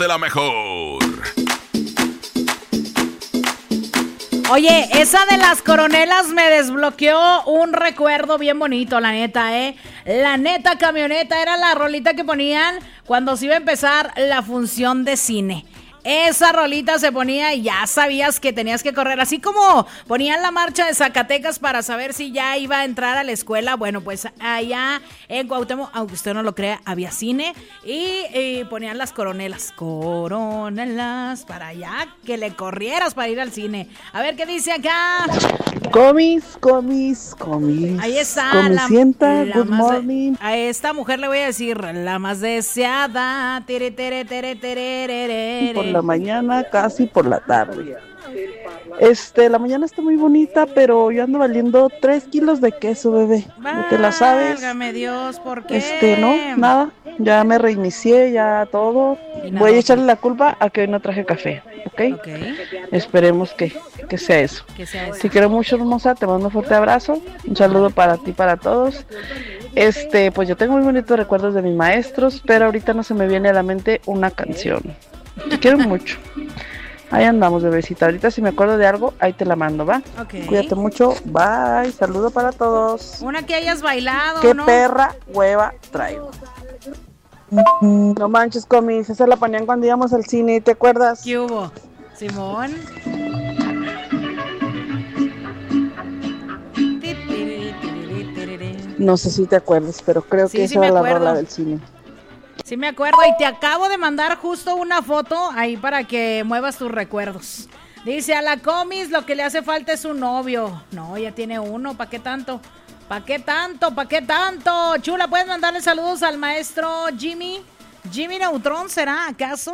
de la mejor. Oye, esa de las coronelas me desbloqueó un recuerdo bien bonito, la neta, ¿eh? La neta, camioneta era la rolita que ponían cuando se iba a empezar la función de cine. Esa rolita se ponía y ya sabías que tenías que correr, así como ponían la marcha de Zacatecas para saber si ya iba a entrar a la escuela. Bueno, pues allá en Cuauhtémoc, aunque usted no lo crea, había cine y ponían las coronelas para allá, que le corrieras para ir al cine. A ver qué dice acá. Comis. Ahí está Comisienta, la good más morning. a esta mujer le voy a decir la más deseada. Por la mañana, casi por la tarde. La mañana está muy bonita, pero yo ando valiendo 3 kilos de queso, bebé. ¿No te la sabes? Válgame Dios, ¿por qué? No, nada. Ya me reinicié, ya todo. Voy a echarle la culpa a que hoy no traje café, ¿ok? Esperemos que sea eso. Te quiero mucho, hermosa. Te mando un fuerte abrazo. Un saludo para ti, para todos. Pues yo tengo muy bonitos recuerdos de mis maestros, pero ahorita no se me viene a la mente una canción. Te quiero mucho. Ahí andamos, bebecita. Ahorita si me acuerdo de algo, ahí te la mando, ¿va? Okay. Cuídate mucho. Bye. Saludo para todos. Una que hayas bailado, ¿Qué ¿no? perra hueva traigo? No manches, Comis. Esa la ponían cuando íbamos al cine, ¿te acuerdas? ¿Qué hubo? Simón. No sé si te acuerdas, pero creo que esa era la rola del cine. Sí me acuerdo y te acabo de mandar justo una foto ahí para que muevas tus recuerdos. Dice a la Comis lo que le hace falta es un novio. No, ya tiene uno, ¿para qué tanto? ¿Para qué tanto? ¿Para qué tanto? Chula, ¿puedes mandarle saludos al maestro Jimmy? ¿Jimmy Neutron será acaso?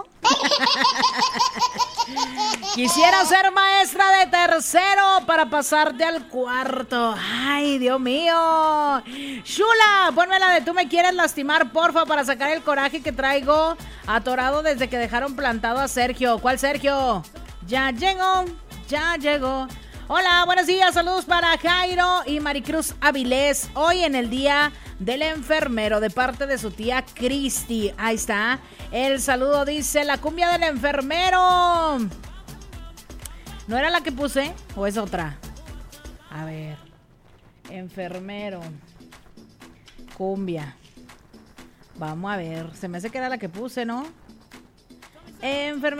Quisiera ser maestra de tercero para pasarte al cuarto. Ay, Dios mío. Chula, ponme la de tú me quieres lastimar, porfa, para sacar el coraje que traigo atorado desde que dejaron plantado a Sergio. ¿Cuál Sergio? Ya llegó. Hola, buenos días, saludos para Jairo y Maricruz Avilés. Hoy en el día del enfermero de parte de su tía Cristi. Ahí está. El saludo dice la cumbia del enfermero. ¿No era la que puse o es otra? A ver. Enfermero. Cumbia. Vamos a ver. Se me hace que era la que puse, ¿no? Enfermero.